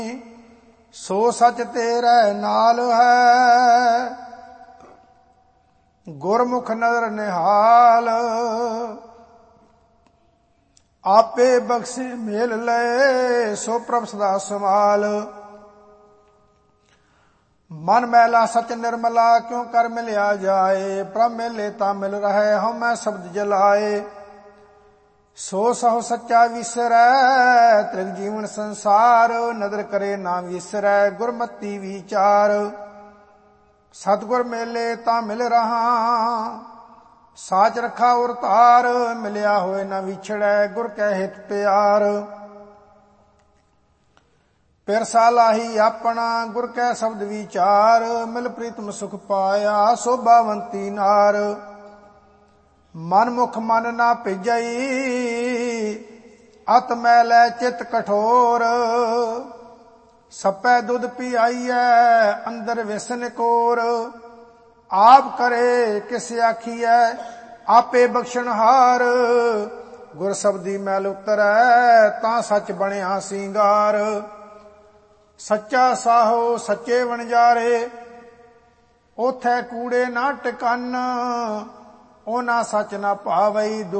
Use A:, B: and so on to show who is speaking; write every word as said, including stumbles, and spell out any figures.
A: ਸੋ ਸਚ ਤੇਰੇ ਨਾਲ ਹੈ। ਗੁਰਮੁਖ ਨਦਰ ਨਿਹਾਲ ਆਪੇ ਬਖਸ਼ੇ ਮੇਲ ਲਏ। ਸੋ ਪ੍ਰਭ ਸਦਾ ਸੰਭਾਲ। ਮਨ ਮੈਲਾ ਸਚ ਨਿਰਮਲਾ ਕਿਉ ਕਰ ਮਿਲਿਆ ਜਾਏ। ਪ੍ਰਭ ਮਿਲੇ ਤਾਂ ਮਿਲ ਰਹੇ ਹਉ ਮੈਂ ਸ਼ਬਦ ਜਲਾਏ। ਸੋ ਸਹੁ ਸੱਚਾ ਵਿਸਰੈ ਤ੍ਰਿਗ ਜੀਵਨ ਸੰਸਾਰ। ਨਦਰ ਕਰੇ ਨਾ ਵਿਸਰੈ ਗੁਰਮਤੀ ਵਿਚਾਰ। ਸਤਿਗੁਰ ਮੇਲੇ ਤਾਂ ਮਿਲ ਰਹਾ ਸਾਚ ਰਖਾ ਉਰ ਧਾਰ। ਮਿਲਿਆ ਹੋਏ ਨਾ ਵਿਛੜੈ ਗੁਰ ਕੈ ਹਿਤ ਪਿਆਰ। ਪਿਰਸਾ ਲਾਹੀ ਆਪਣਾ ਗੁਰ ਕੈ ਸ਼ਬਦ ਵਿਚਾਰ। ਮਿਲ ਪ੍ਰੀਤਮ ਸੁਖ ਪਾਇਆ ਸੋਭਾਵੰਤੀ ਨਾਰ। ਮਨ ਮੁਖ ਮਨ ਨਾ ਭਿਜਈ ਅਤ ਮੈਲੈ ਚਿਤ ਕਠੋਰ। ਸਪੈ ਦੁੱਧ ਪਿਆਈਐ ਅੰਦਰ ਵਿਸਨ ਕੋਰ। ਆਪ ਕਰੇ ਕਿਸ ਆਖੀਐ ਆਪੇ ਬਖਸ਼ਣਹਾਰ। ਗੁਰ ਸ਼ਬਦੀ ਮੈਲ ਉਤਰੈ ਤਾਂ ਸੱਚ ਬਣਿਆ ਸਿੰਗਾਰ। ਸੱਚਾ ਸਾਹੋ ਸੱਚੇ ਵਣਜਾਰੇ ਓਥੈ ਕੂੜੇ ਨਾ ਟਿਕਨ। ਉਹਨਾਂ ਸੱਚ ਨਾ ਭਾਵਈ